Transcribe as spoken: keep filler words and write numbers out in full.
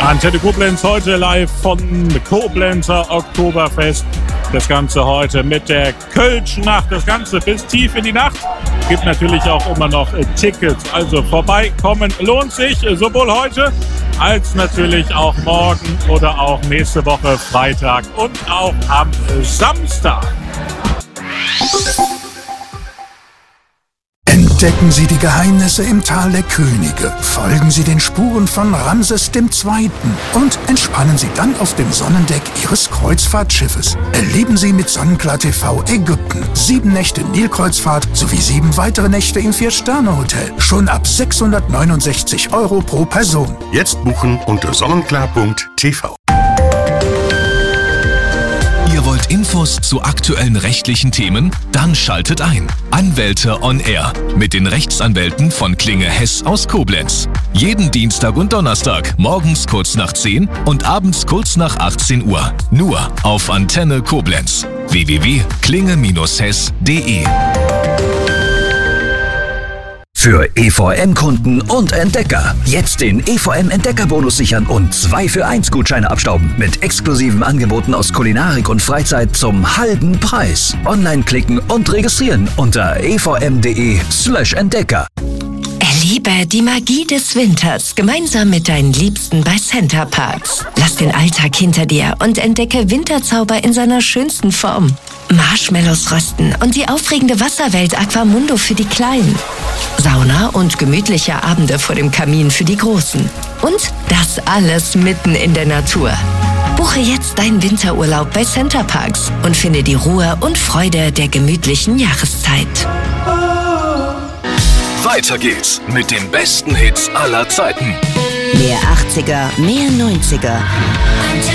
Antenne Koblenz heute live von Koblenzer Oktoberfest. Das Ganze heute mit der Kölschnacht. Das Ganze bis tief in die Nacht. Gibt natürlich auch immer noch Tickets. Also vorbeikommen lohnt sich, sowohl heute als natürlich auch morgen oder auch nächste Woche Freitag und auch am Samstag. Entdecken Sie die Geheimnisse im Tal der Könige, folgen Sie den Spuren von Ramses der Zweite. und entspannen Sie dann auf dem Sonnendeck Ihres Kreuzfahrtschiffes. Erleben Sie mit Sonnenklar T V Ägypten sieben Nächte Nilkreuzfahrt sowie sieben weitere Nächte im Vier-Sterne-Hotel. Schon ab sechshundertneunundsechzig Euro pro Person. Jetzt buchen unter sonnenklar punkt t v. Ihr wollt Infos zu aktuellen rechtlichen Themen? Dann schaltet ein. Anwälte on Air mit den Rechtsanwälten von Klinge Hess aus Koblenz. Jeden Dienstag und Donnerstag morgens kurz nach zehn und abends kurz nach achtzehn Uhr. Nur auf Antenne Koblenz. w w w punkt klinge Bindestrich hess punkt de. Für E V M-Kunden und Entdecker. Jetzt den E V M-Entdeckerbonus sichern und zwei für eins Gutscheine abstauben. Mit exklusiven Angeboten aus Kulinarik und Freizeit zum halben Preis. Online klicken und registrieren unter evm.de slash Entdecker. Erlebe die Magie des Winters gemeinsam mit deinen Liebsten bei Center Parcs. Lass den Alltag hinter dir und entdecke Winterzauber in seiner schönsten Form. Marshmallows rösten und die aufregende Wasserwelt Aquamundo für die Kleinen. Sauna und gemütliche Abende vor dem Kamin für die Großen. Und das alles mitten in der Natur. Buche jetzt deinen Winterurlaub bei Center Parcs und finde die Ruhe und Freude der gemütlichen Jahreszeit. Weiter geht's mit den besten Hits aller Zeiten. Mehr achtziger, mehr neunziger.